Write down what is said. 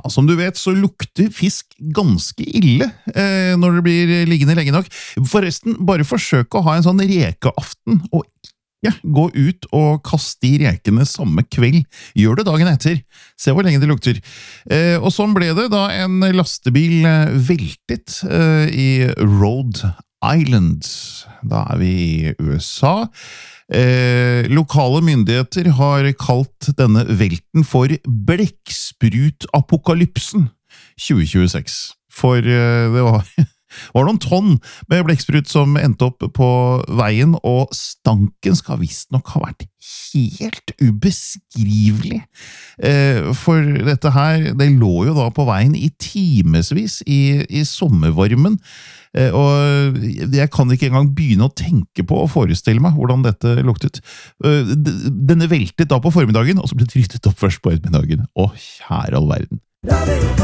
som du vet så lukter fisk ganske ille når det blir liggende lenge nok. Forresten, bare forsøk å ha en sånn rekeaften, og ikke gå ut og kaste i rekene samme kveld. Gjør det dagen etter. Se hvor lenge det lukter. Og sånn ble det da en lastebil veltet i Rhode Island. Da vi i USA. Lokale myndigheter har kalt denne velten for blekksprut-apokalypsen 2026. For det var noen tonn med blekksprut som endte opp på veien, og stanken skal visst nok ha vært helt ubeskrivelig. For dette her, det lå jo da på veien i timesvis i sommervarmen, og jeg kan ikke engang begynne å tenke på å forestille meg hvordan dette luktet. Denne veltet da på formiddagen, og så ble det ryddet opp først på ettermiddagen. Å, kjære all verden.